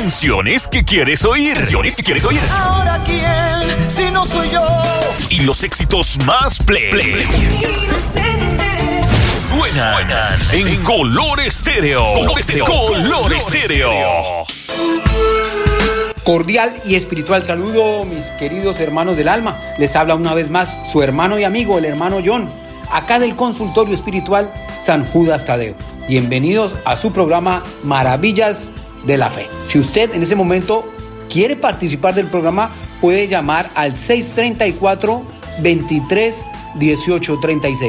Canciones que quieres oír. Ahora quién, si no soy yo. Y los éxitos más play. Suenan en Color Estéreo. Color Estéreo. Cordial y espiritual saludo, mis queridos hermanos del alma. Les habla una vez más su hermano y amigo, el hermano John, acá del consultorio espiritual San Judas Tadeo. Bienvenidos a su programa Maravillas de la Fe. Si usted en ese momento quiere participar del programa, puede llamar al 634-23-1836.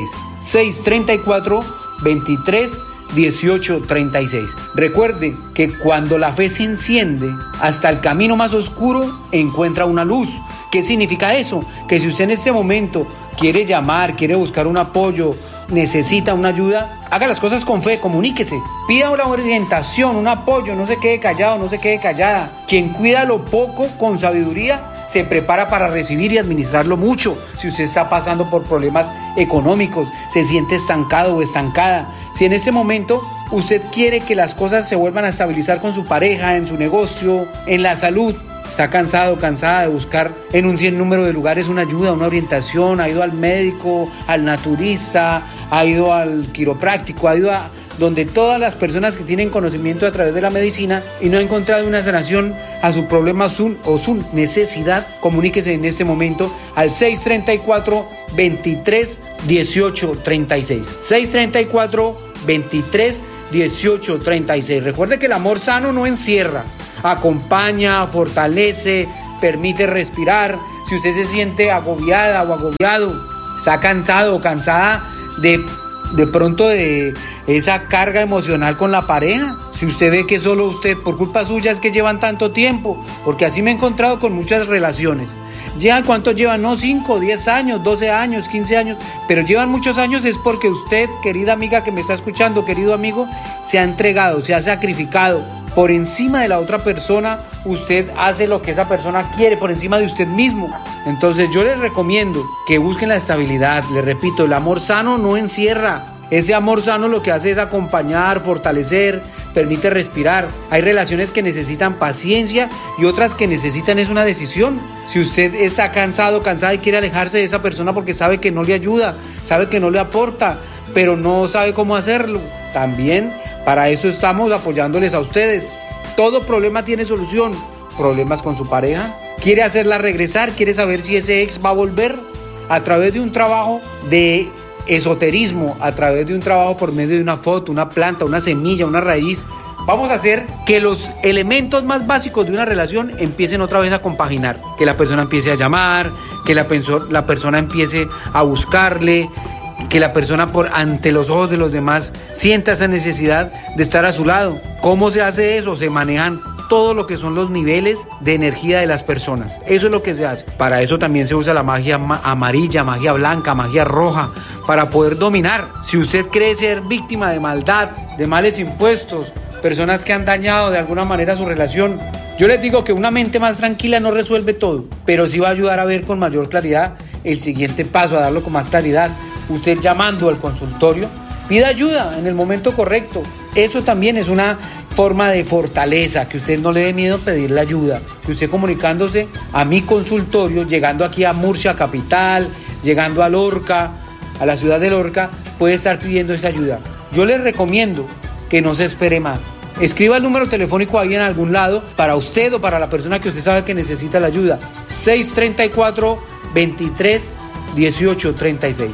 634-23-1836. Recuerde que cuando la fe se enciende, hasta el camino más oscuro encuentra una luz. ¿Qué significa eso? Que si usted en este momento quiere llamar, quiere buscar un apoyo, necesita una ayuda, haga las cosas con fe, comuníquese, pida una orientación, un apoyo, no se quede callado, no se quede callada. Quien cuida lo poco con sabiduría se prepara para recibir y administrarlo mucho. Si usted está pasando por problemas económicos, se siente estancado o estancada, si en este momento usted quiere que las cosas se vuelvan a estabilizar con su pareja, en su negocio, en la salud, está cansado, cansada de buscar en un sinnúmero de lugares una ayuda, una orientación, ha ido al médico, al naturista, ha ido al quiropráctico, ha ido a donde todas las personas que tienen conocimiento a través de la medicina y no ha encontrado una sanación a su problema o su necesidad, comuníquese en este momento al 634-23-1836. 634-23-1836. Recuerde que el amor sano no encierra, acompaña, fortalece, permite respirar. Si usted se siente agobiada o agobiado, está cansado o cansada de pronto de esa carga emocional con la pareja, si usted ve que solo usted, por culpa suya es que llevan tanto tiempo, porque así me he encontrado con muchas relaciones. ¿Cuántos llevan? No, 5, 10 años, 12 años, 15 años, pero llevan muchos años es porque usted, querida amiga que me está escuchando, querido amigo, se ha entregado, se ha sacrificado. Por encima de la otra persona, usted hace lo que esa persona quiere, por encima de usted mismo. Entonces yo les recomiendo que busquen la estabilidad. Les repito, el amor sano no encierra. Ese amor sano lo que hace es acompañar, fortalecer, permite respirar. Hay relaciones que necesitan paciencia y otras que necesitan es una decisión. Si usted está cansado, cansada y quiere alejarse de esa persona porque sabe que no le ayuda, sabe que no le aporta, pero no sabe cómo hacerlo, también para eso estamos apoyándoles a ustedes. Todo problema tiene solución. Problemas con su pareja, quiere hacerla regresar, quiere saber si ese ex va a volver, a través de un trabajo de esoterismo, a través de un trabajo por medio de una foto, una planta, una semilla, una raíz. Vamos a hacer que los elementos más básicos de una relación empiecen otra vez a compaginar, que la persona empiece a llamar, que la persona empiece a buscarle, que la persona ante los ojos de los demás sienta esa necesidad de estar a su lado. ¿Cómo se hace eso? Se manejan todo lo que son los niveles de energía de las personas. Eso es lo que se hace. Para eso también se usa la magia amarilla, magia blanca, magia roja, para poder dominar. Si usted cree ser víctima de maldad, de males impuestos, personas que han dañado de alguna manera su relación, yo les digo que una mente más tranquila no resuelve todo, pero sí va a ayudar a ver con mayor claridad el siguiente paso, a darlo con más claridad. Usted llamando al consultorio, pida ayuda en el momento correcto. Eso también es una forma de fortaleza, que usted no le dé miedo pedirle ayuda, que usted comunicándose a mi consultorio, llegando aquí a Murcia capital, llegando a Lorca, a la ciudad de Lorca, puede estar pidiendo esa ayuda. Yo les recomiendo que no se espere más. Escriba el número telefónico ahí en algún lado para usted o para la persona que usted sabe que necesita la ayuda. 634-23-1836.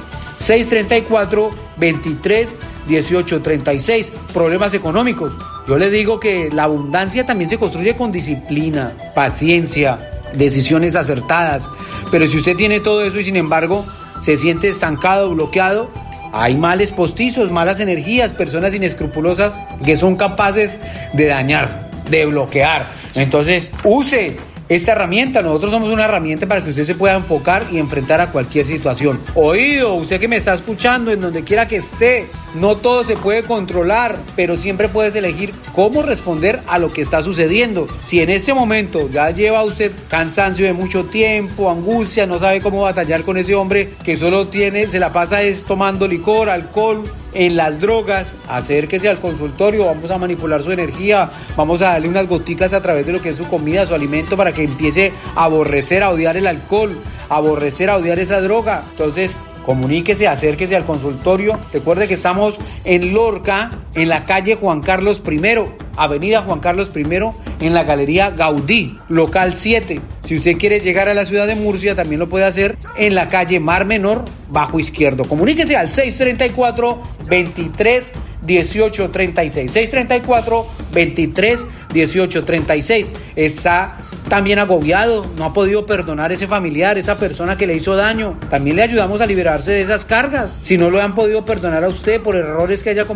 634-23-1836. Problemas económicos. Yo le digo que la abundancia también se construye con disciplina, paciencia, decisiones acertadas. Pero si usted tiene todo eso y sin embargo se siente estancado, bloqueado, hay males postizos, malas energías, personas inescrupulosas que son capaces de dañar, de bloquear. Entonces, use esta herramienta. Nosotros somos una herramienta para que usted se pueda enfocar y enfrentar a cualquier situación. Oído, usted que me está escuchando, en donde quiera que esté, no todo se puede controlar, pero siempre puedes elegir cómo responder a lo que está sucediendo. Si en este momento ya lleva usted cansancio de mucho tiempo, angustia, no sabe cómo batallar con ese hombre que solo se la pasa tomando licor, alcohol, en las drogas, acérquese al consultorio, vamos a manipular su energía, vamos a darle unas goticas a través de lo que es su comida, su alimento, para que empiece a aborrecer, a odiar el alcohol, a aborrecer, a odiar esa droga. Entonces, comuníquese, acérquese al consultorio. Recuerde que estamos en Lorca, en la calle Juan Carlos I, avenida Juan Carlos I, en la Galería Gaudí, local 7. Si usted quiere llegar a la ciudad de Murcia, también lo puede hacer en la calle Mar Menor, bajo izquierdo. Comuníquese al 634-23-1836. 634-23-1836. Está también agobiado, no ha podido perdonar a ese familiar, esa persona que le hizo daño. También le ayudamos a liberarse de esas cargas. Si no lo han podido perdonar a usted por errores que haya cometido,